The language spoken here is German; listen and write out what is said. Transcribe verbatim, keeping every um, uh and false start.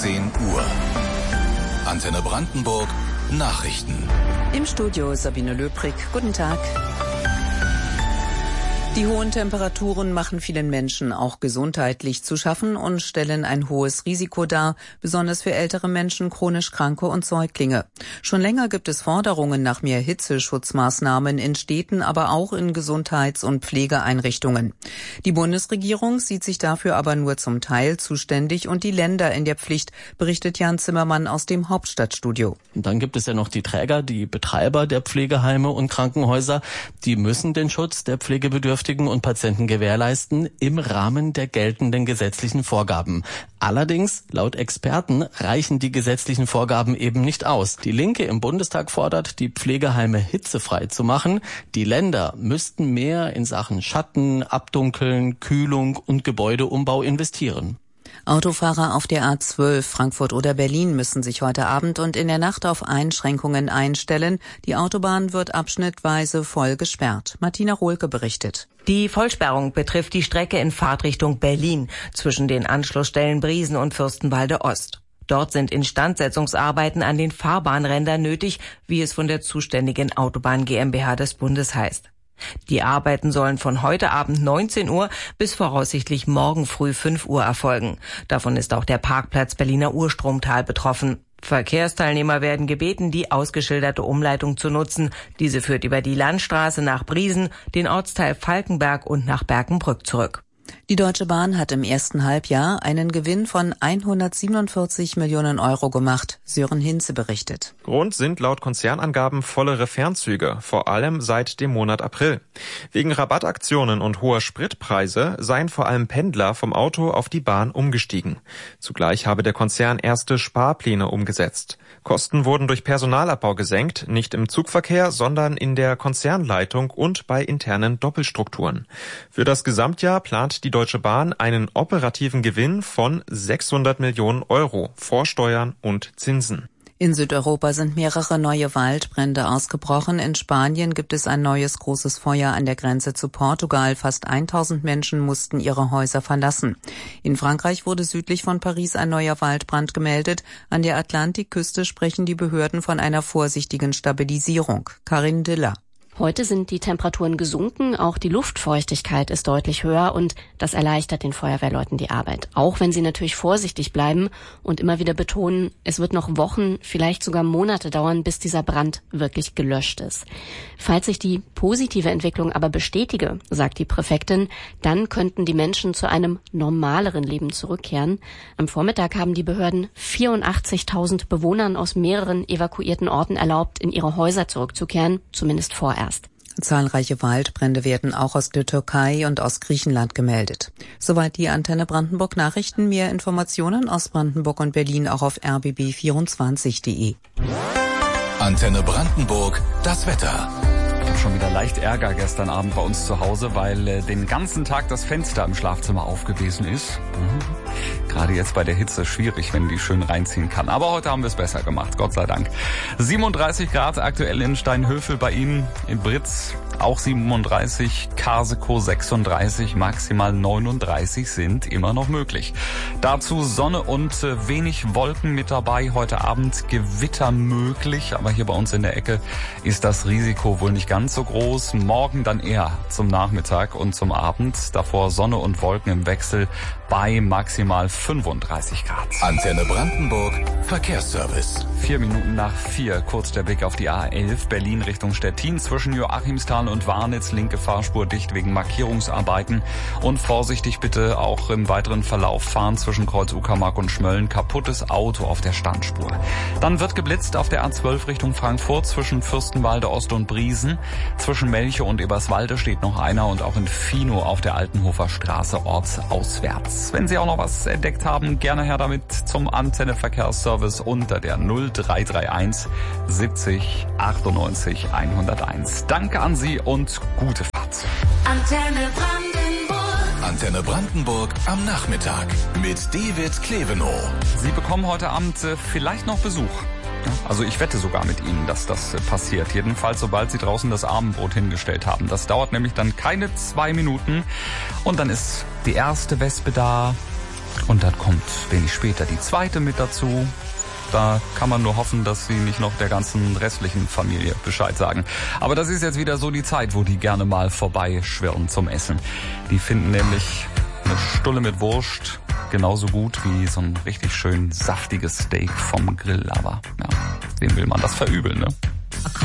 zehn Uhr. Antenne Brandenburg, Nachrichten. Im Studio Sabine Löbrig. Guten Tag. Die hohen Temperaturen machen vielen Menschen auch gesundheitlich zu schaffen und stellen ein hohes Risiko dar, besonders für ältere Menschen, chronisch Kranke und Säuglinge. Schon länger gibt es Forderungen nach mehr Hitzeschutzmaßnahmen in Städten, aber auch in Gesundheits- und Pflegeeinrichtungen. Die Bundesregierung sieht sich dafür aber nur zum Teil zuständig und die Länder in der Pflicht, berichtet Jan Zimmermann aus dem Hauptstadtstudio. Und dann gibt es ja noch die Träger, die Betreiber der Pflegeheime und Krankenhäuser. Die müssen den Schutz der Pflegebedürftigen und Patienten gewährleisten im Rahmen der geltenden gesetzlichen Vorgaben. Allerdings, laut Experten, reichen die gesetzlichen Vorgaben eben nicht aus. Die Linke im Bundestag fordert, die Pflegeheime hitzefrei zu machen. Die Länder müssten mehr in Sachen Schatten, Abdunkeln, Kühlung und Gebäudeumbau investieren. Autofahrer auf der A zwölf Frankfurt oder Berlin müssen sich heute Abend und in der Nacht auf Einschränkungen einstellen. Die Autobahn wird abschnittweise voll gesperrt. Martina Rohlke berichtet. Die Vollsperrung betrifft die Strecke in Fahrtrichtung Berlin zwischen den Anschlussstellen Briesen und Fürstenwalde Ost. Dort sind Instandsetzungsarbeiten an den Fahrbahnrändern nötig, wie es von der zuständigen Autobahn GmbH des Bundes heißt. Die Arbeiten sollen von heute Abend neunzehn Uhr bis voraussichtlich morgen früh fünf Uhr erfolgen. Davon ist auch der Parkplatz Berliner Urstromtal betroffen. Verkehrsteilnehmer werden gebeten, die ausgeschilderte Umleitung zu nutzen. Diese führt über die Landstraße nach Briesen, den Ortsteil Falkenberg und nach Berkenbrück zurück. Die Deutsche Bahn hat im ersten Halbjahr einen Gewinn von hundertsiebenundvierzig Millionen Euro gemacht. Sören Hinze berichtet. Grund sind laut Konzernangaben vollere Fernzüge, vor allem seit dem Monat April. Wegen Rabattaktionen und hoher Spritpreise seien vor allem Pendler vom Auto auf die Bahn umgestiegen. Zugleich habe der Konzern erste Sparpläne umgesetzt. Kosten wurden durch Personalabbau gesenkt, nicht im Zugverkehr, sondern in der Konzernleitung und bei internen Doppelstrukturen. Für das Gesamtjahr plant die Deutsche Bahn einen operativen Gewinn von sechshundert Millionen Euro vor Steuern und Zinsen. In Südeuropa sind mehrere neue Waldbrände ausgebrochen. In Spanien gibt es ein neues großes Feuer an der Grenze zu Portugal. Fast tausend Menschen mussten ihre Häuser verlassen. In Frankreich wurde südlich von Paris ein neuer Waldbrand gemeldet. An der Atlantikküste sprechen die Behörden von einer vorsichtigen Stabilisierung. Karin Diller. Heute sind die Temperaturen gesunken, auch die Luftfeuchtigkeit ist deutlich höher und das erleichtert den Feuerwehrleuten die Arbeit. Auch wenn sie natürlich vorsichtig bleiben und immer wieder betonen, es wird noch Wochen, vielleicht sogar Monate dauern, bis dieser Brand wirklich gelöscht ist. Falls sich die positive Entwicklung aber bestätige, sagt die Präfektin, dann könnten die Menschen zu einem normaleren Leben zurückkehren. Am Vormittag haben die Behörden vierundachtzigtausend Bewohnern aus mehreren evakuierten Orten erlaubt, in ihre Häuser zurückzukehren, zumindest vorerst. Zahlreiche Waldbrände werden auch aus der Türkei und aus Griechenland gemeldet. Soweit die Antenne Brandenburg Nachrichten. Mehr Informationen aus Brandenburg und Berlin auch auf r b b vierundzwanzig punkt de. Antenne Brandenburg, das Wetter. Schon wieder leicht Ärger gestern Abend bei uns zu Hause, weil äh, den ganzen Tag das Fenster im Schlafzimmer aufgewesen ist. Mhm. Gerade jetzt bei der Hitze schwierig, wenn die schön reinziehen kann. Aber heute haben wir es besser gemacht, Gott sei Dank. siebenunddreißig Grad aktuell in Steinhöfel bei Ihnen, in Britz auch siebenunddreißig, Karseko sechsunddreißig, maximal neununddreißig sind immer noch möglich. Dazu Sonne und äh, wenig Wolken mit dabei. Heute Abend Gewitter möglich, aber hier bei uns in der Ecke ist das Risiko wohl nicht ganz so groß. Morgen dann eher zum Nachmittag und zum Abend. Davor Sonne und Wolken im Wechsel bei maximal fünfunddreißig Grad. Antenne Brandenburg, Verkehrsservice. Vier Minuten nach vier, kurz der Blick auf die A elf, Berlin Richtung Stettin. Zwischen Joachimsthal und Warnitz, linke Fahrspur dicht wegen Markierungsarbeiten. Und vorsichtig bitte auch im weiteren Verlauf fahren zwischen Kreuz Uckermark und Schmölln. Kaputtes Auto auf der Standspur. Dann wird geblitzt auf der A zwölf Richtung Frankfurt zwischen Fürstenwalde Ost und Briesen. Zwischen Melche und Eberswalde steht noch einer und auch in Finow auf der Altenhofer Straße ortsauswärts. Wenn Sie auch noch was entdeckt haben, gerne her damit zum Antenne Verkehrsservice unter der null drei drei eins siebzig achtundneunzig hunderteins. Danke an Sie und gute Fahrt. Antenne Brandenburg. Antenne Brandenburg am Nachmittag mit David Klevenow. Sie bekommen heute Abend äh, vielleicht noch Besuch. Also ich wette sogar mit Ihnen, dass das äh, passiert. Jedenfalls, sobald Sie draußen das Abendbrot hingestellt haben. Das dauert nämlich dann keine zwei Minuten. Und dann ist die erste Wespe da. Und dann kommt wenig später die zweite mit dazu. Da kann man nur hoffen, dass sie nicht noch der ganzen restlichen Familie Bescheid sagen. Aber das ist jetzt wieder so die Zeit, wo die gerne mal vorbeischwirren zum Essen. Die finden nämlich eine Stulle mit Wurst genauso gut wie so ein richtig schön saftiges Steak vom Grill. Aber ja, wem will man das verübeln, ne?